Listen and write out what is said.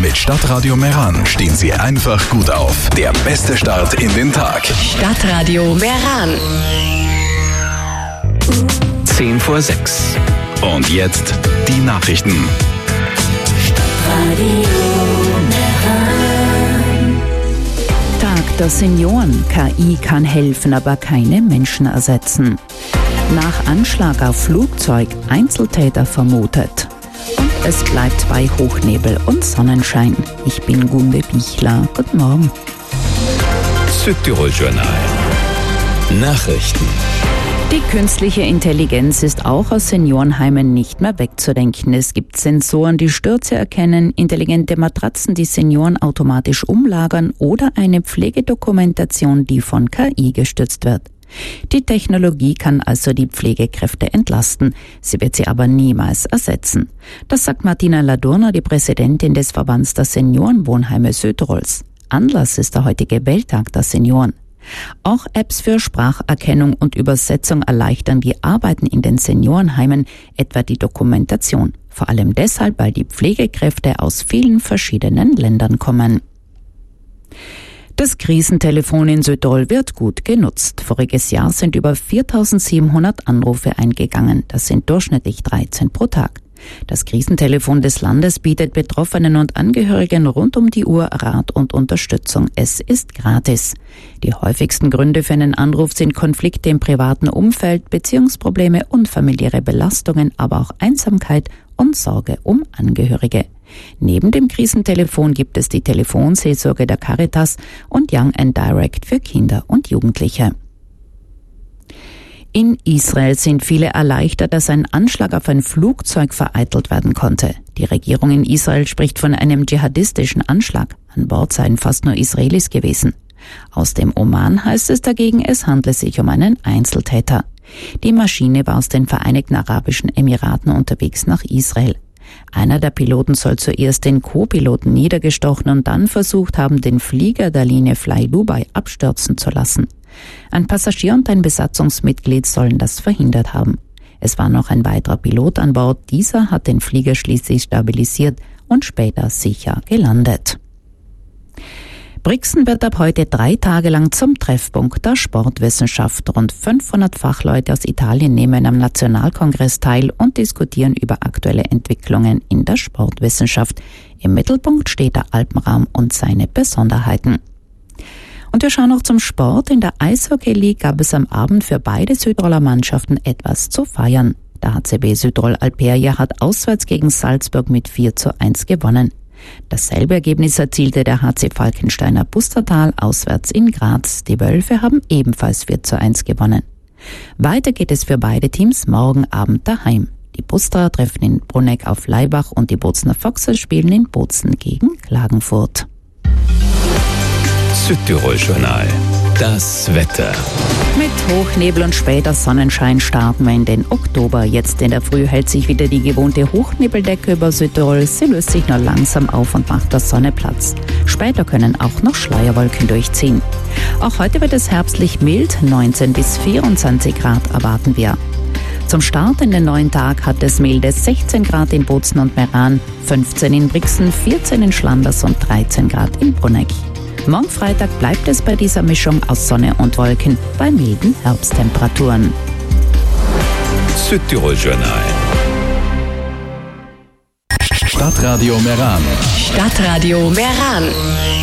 Mit Stadtradio Meran stehen Sie einfach gut auf. Der beste Start in den Tag. Stadtradio Meran. 5:10. Und jetzt die Nachrichten. Tag der Senioren. KI kann helfen, aber keine Menschen ersetzen. Nach Anschlag auf Flugzeug Einzeltäter vermutet. Und es bleibt bei Hochnebel und Sonnenschein. Ich bin Gunde Bichler. Guten Morgen. Südtirol Journal. Nachrichten. Die künstliche Intelligenz ist auch aus Seniorenheimen nicht mehr wegzudenken. Es gibt Sensoren, die Stürze erkennen, intelligente Matratzen, die Senioren automatisch umlagern oder eine Pflegedokumentation, die von KI gestützt wird. Die Technologie kann also die Pflegekräfte entlasten. Sie wird sie aber niemals ersetzen. Das sagt Martina Ladurner, die Präsidentin des Verbands der Seniorenwohnheime Südtirols. Anlass ist der heutige Welttag der Senioren. Auch Apps für Spracherkennung und Übersetzung erleichtern die Arbeiten in den Seniorenheimen, etwa die Dokumentation. Vor allem deshalb, weil die Pflegekräfte aus vielen verschiedenen Ländern kommen. Das Krisentelefon in Südtirol wird gut genutzt. Voriges Jahr sind über 4.700 Anrufe eingegangen. Das sind durchschnittlich 13 pro Tag. Das Krisentelefon des Landes bietet Betroffenen und Angehörigen rund um die Uhr Rat und Unterstützung. Es ist gratis. Die häufigsten Gründe für einen Anruf sind Konflikte im privaten Umfeld, Beziehungsprobleme und familiäre Belastungen, aber auch Einsamkeit und Sorge um Angehörige. Neben dem Krisentelefon gibt es die Telefonseelsorge der Caritas und Young and Direct für Kinder und Jugendliche. In Israel sind viele erleichtert, dass ein Anschlag auf ein Flugzeug vereitelt werden konnte. Die Regierung in Israel spricht von einem dschihadistischen Anschlag. An Bord seien fast nur Israelis gewesen. Aus dem Oman heißt es dagegen, es handle sich um einen Einzeltäter. Die Maschine war aus den Vereinigten Arabischen Emiraten unterwegs nach Israel. Einer der Piloten soll zuerst den Co-Piloten niedergestochen und dann versucht haben, den Flieger der Linie Fly Dubai abstürzen zu lassen. Ein Passagier und ein Besatzungsmitglied sollen das verhindert haben. Es war noch ein weiterer Pilot an Bord. Dieser hat den Flieger schließlich stabilisiert und später sicher gelandet. Brixen wird ab heute 3 Tage lang zum Treffpunkt der Sportwissenschaft. Rund 500 Fachleute aus Italien nehmen am Nationalkongress teil und diskutieren über aktuelle Entwicklungen in der Sportwissenschaft. Im Mittelpunkt steht der Alpenraum und seine Besonderheiten. Und wir schauen noch zum Sport. In der Eishockey League gab es am Abend für beide Südtiroler Mannschaften etwas zu feiern. Der HCB Südtirol Alperia hat auswärts gegen Salzburg mit 4:1 gewonnen. Dasselbe Ergebnis erzielte der HC Falkensteiner Pustertal auswärts in Graz. Die Wölfe haben ebenfalls 4:1 gewonnen. Weiter geht es für beide Teams morgen Abend daheim. Die Pusterer treffen in Bruneck auf Laibach und die Bozner Foxes spielen in Bozen gegen Klagenfurt. Südtirol Journal. Das Wetter. Mit Hochnebel und später Sonnenschein starten wir in den Oktober. Jetzt in der Früh hält sich wieder die gewohnte Hochnebeldecke über Südtirol. Sie löst sich nur langsam auf und macht der Sonne Platz. Später können auch noch Schleierwolken durchziehen. Auch heute wird es herbstlich mild. 19 bis 24 Grad erwarten wir. Zum Start in den neuen Tag hat es milde 16 Grad in Bozen und Meran, 15 in Brixen, 14 in Schlanders und 13 Grad in Bruneck. Morgen Freitag bleibt es bei dieser Mischung aus Sonne und Wolken bei milden Herbsttemperaturen. Südtirol Journal. Stadtradio Meran. Stadtradio Meran.